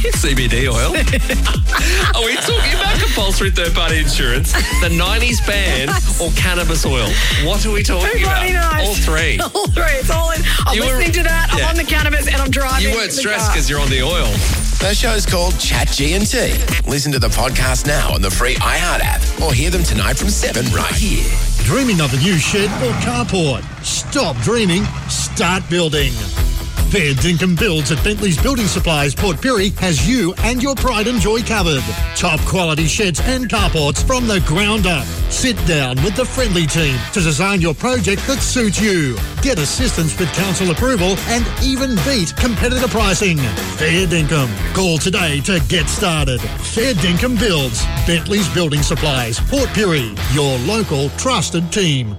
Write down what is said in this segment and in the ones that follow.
CBD oil. Are we talking about compulsory third-party insurance, the 90s ban, or cannabis oil? What are we talking about? Bloody nice. All three. All three. It's all in. I'm listening to that. I'm on the cannabis and I'm driving. You weren't stressed because you're on the oil. The show's called Chat G&T. Listen to the podcast now on the free iHeart app or hear them tonight from 7 right here. Dreaming of a new shed or carport? Stop dreaming, start building. Fair Dinkum Builds at Bentley's Building Supplies, Port Pirie has you and your pride and joy covered. Top quality sheds and carports from the ground up. Sit down with the friendly team to design your project that suits you. Get assistance with council approval and even beat competitor pricing. Fair Dinkum. Call today to get started. Fair Dinkum Builds, Bentley's Building Supplies, Port Pirie, your local trusted team.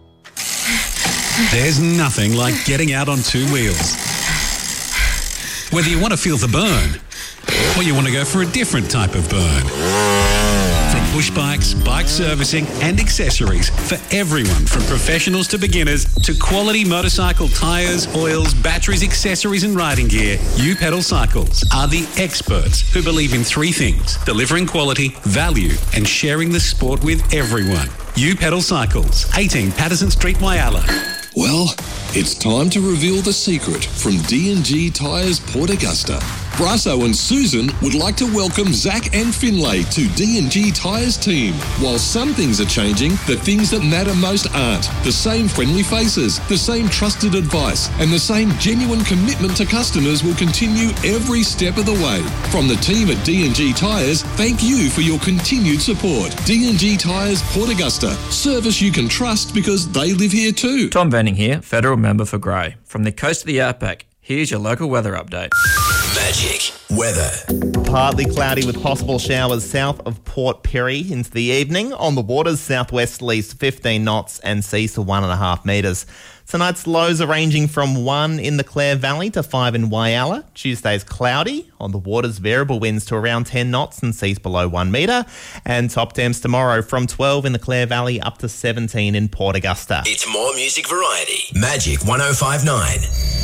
There's nothing like getting out on two wheels. Whether you want to feel the burn or you want to go for a different type of burn. From push bikes, bike servicing and accessories for everyone from professionals to beginners to quality motorcycle tyres, oils, batteries, accessories and riding gear, U Pedal Cycles are the experts who believe in three things: delivering quality, value and sharing the sport with everyone. U Pedal Cycles, 18 Patterson Street, Whyalla. Well, it's time to reveal the secret from D&G Tyres Port Augusta. Brasso and Susan would like to welcome Zach and Finlay to D&G Tyres team. While some things are changing, the things that matter most aren't. The same friendly faces, the same trusted advice, and the same genuine commitment to customers will continue every step of the way. From the team at D&G Tyres, thank you for your continued support. D&G Tyres Port Augusta. Service you can trust because they live here too. Tom Venning here, Federal Member for Grey. From the coast of the Outback, here's your local weather update. Magic weather. Partly cloudy with possible showers south of Port Pirie into the evening. On the waters, southwesterlies to 15 knots and seas to 1.5 metres. Tonight's lows are ranging from 1 in the Clare Valley to 5 in Whyalla. Tuesday's cloudy. On the waters, variable winds to around 10 knots and seas below 1 metre. And top temps tomorrow from 12 in the Clare Valley up to 17 in Port Augusta. It's more music variety. Magic 105.9.